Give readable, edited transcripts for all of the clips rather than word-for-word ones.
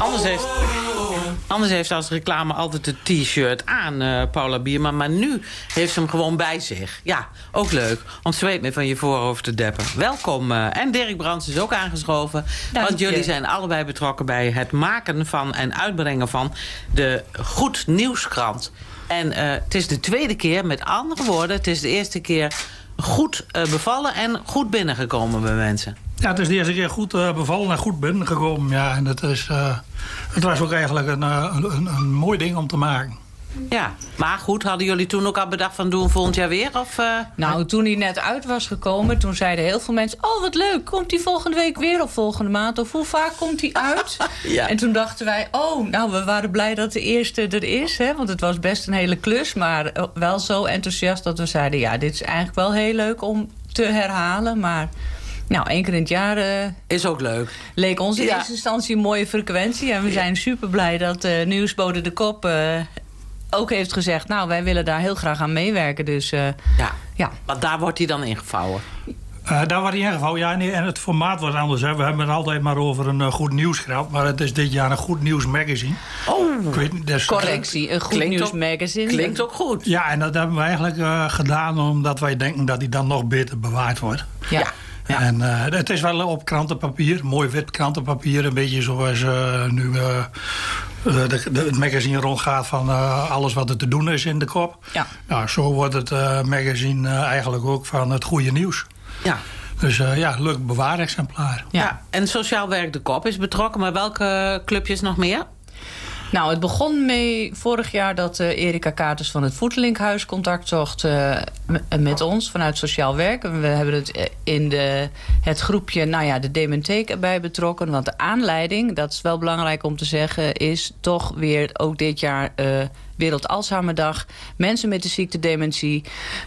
Anders heeft ze als reclame altijd de t-shirt aan, Paula Bierman. Maar nu heeft ze hem gewoon bij zich. Ja, ook leuk om zweet mee van je voorhoofd te deppen. Welkom. En Dirk Brands is ook aangeschoven. Dank want jullie zijn allebei betrokken bij het maken van en uitbrengen van de Goed Nieuwskrant. En het is de tweede keer, met andere woorden, het is de eerste keer goed bevallen en goed binnengekomen bij mensen. Ja, het is de eerste keer goed bevallen en goed binnengekomen. Ja, en het was ook eigenlijk een mooi ding om te maken. Ja, maar goed, hadden jullie toen ook al bedacht van doen volgend jaar weer? Of, Nou, toen hij net uit was gekomen, toen zeiden heel veel mensen... oh, wat leuk, komt hij volgende week weer of volgende maand? Of hoe vaak komt hij uit? Ja. En toen dachten wij, we waren blij dat de eerste er is. Hè? Want het was best een hele klus, maar wel zo enthousiast dat we zeiden... ja, dit is eigenlijk wel heel leuk om te herhalen, maar... Nou, 1 keer in het jaar... is ook leuk. Leek ons in eerste instantie een mooie frequentie. En we zijn super blij dat Nieuwsbode de Kop ook heeft gezegd... nou, wij willen daar heel graag aan meewerken. Dus, ja. Want daar wordt hij dan ingevouwen. Daar wordt hij ingevouwen, ja. Nee, en het formaat wordt anders. Hè. We hebben het altijd maar over een goed nieuwskrant. Maar het is dit jaar een Goed Nieuws magazine. Oh, ik weet, dus, correctie. Een Goed Nieuws magazine. Klinkt ook goed. Ja, en dat hebben we eigenlijk gedaan omdat wij denken dat hij dan nog beter bewaard wordt. Ja. Ja. En het is wel op krantenpapier, mooi wit krantenpapier. Een beetje zoals nu het magazine rondgaat van alles wat er te doen is in de kop. Ja. Nou, zo wordt het magazine eigenlijk ook van het goede nieuws. Ja. Dus leuk bewaarexemplaar. Ja. En Sociaal Werk de Kop is betrokken, maar welke clubjes nog meer? Nou, het begon mee vorig jaar dat Erika Katers van het Voedelinkhuis contact zocht met ons vanuit Sociaal Werk. En we hebben het in het groepje, de Dementheek erbij betrokken. Want de aanleiding, dat is wel belangrijk om te zeggen, is toch weer ook dit jaar Wereld Alzheimerdag. Mensen met de ziekte dementie,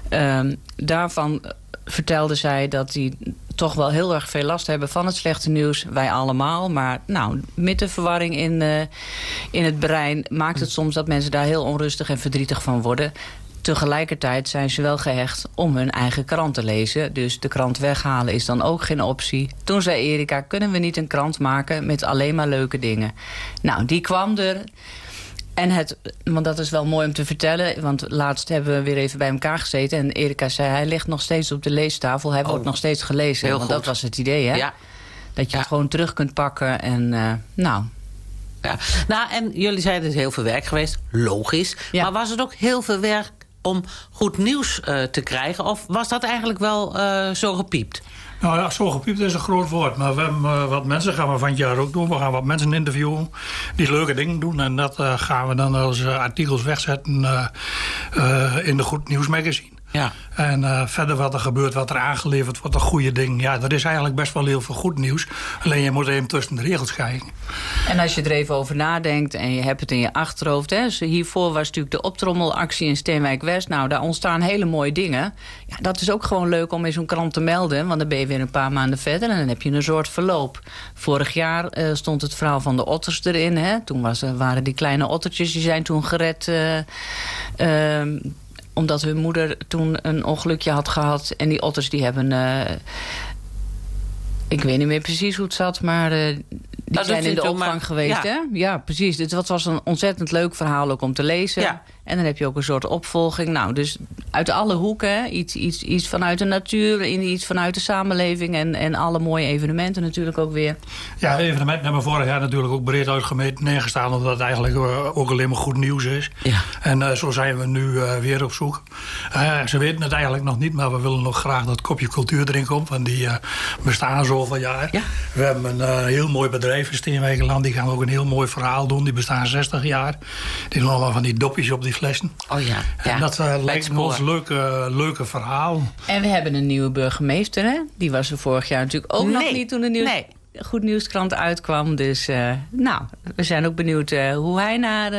daarvan vertelde zij dat die toch wel heel erg veel last hebben van het slechte nieuws. Wij allemaal. Maar met de verwarring in het brein maakt het soms dat mensen daar heel onrustig en verdrietig van worden. Tegelijkertijd zijn ze wel gehecht om hun eigen krant te lezen. Dus de krant weghalen is dan ook geen optie. Toen zei Erika, kunnen we niet een krant maken met alleen maar leuke dingen? Nou, die kwam er. En want dat is wel mooi om te vertellen. Want laatst hebben we weer even bij elkaar gezeten. En Erika zei, hij ligt nog steeds op de leestafel. Hij wordt nog steeds gelezen. Heel want goed. dat was het idee, hè? Ja. Dat je het gewoon terug kunt pakken. En Ja. Nou, en jullie zeiden het is heel veel werk geweest. Logisch. Ja. Maar was het ook heel veel werk om goed nieuws te krijgen? Of was dat eigenlijk wel zo gepiept? Nou ja, zo gepiept is een groot woord. Maar we hebben wat mensen gaan we van het jaar ook doen. We gaan wat mensen interviewen die leuke dingen doen. En dat gaan we dan als artikels wegzetten in de Goed Nieuws magazine. Ja. En verder wat er gebeurt, wat er aangeleverd wordt, een goede ding. Ja, er is eigenlijk best wel heel veel goed nieuws. Alleen je moet even tussen de regels kijken. En als je er even over nadenkt en je hebt het in je achterhoofd. Hè, dus hiervoor was natuurlijk de optrommelactie in Steenwijk West. Nou, daar ontstaan hele mooie dingen. Ja, dat is ook gewoon leuk om in zo'n krant te melden. Want dan ben je weer een paar maanden verder en dan heb je een soort verloop. Vorig jaar stond het verhaal van de otters erin. Hè. Toen waren die kleine ottertjes, die zijn toen gered omdat hun moeder toen een ongelukje had gehad. En die otters die hebben... ik weet niet meer precies hoe het zat, maar die zijn in de opvang geweest. Ja. Hè? Ja, precies. Dus dat was een ontzettend leuk verhaal ook om te lezen. Ja. En dan heb je ook een soort opvolging. Nou, dus uit alle hoeken. Hè? Iets vanuit de natuur, iets vanuit de samenleving. En alle mooie evenementen natuurlijk ook weer. Ja, evenementen hebben we vorig jaar natuurlijk ook breed uitgemeten neergestaan. Omdat het eigenlijk ook alleen maar goed nieuws is. Ja. En zo zijn we nu weer op zoek. Ze weten het eigenlijk nog niet, maar we willen nog graag dat kopje cultuur erin komt. Want die bestaan zoveel jaar. Ja. We hebben een heel mooi bedrijf in Steenwijkerland. Die gaan ook een heel mooi verhaal doen. Die bestaan 60 jaar. Die doen allemaal van die dopjes op die flessen. Oh ja. En dat lijkt ons leuke verhaal. En we hebben een nieuwe burgemeester. Hè? Die was er vorig jaar natuurlijk ook nog niet toen de Goed Nieuwskrant uitkwam. Dus we zijn ook benieuwd hoe hij naar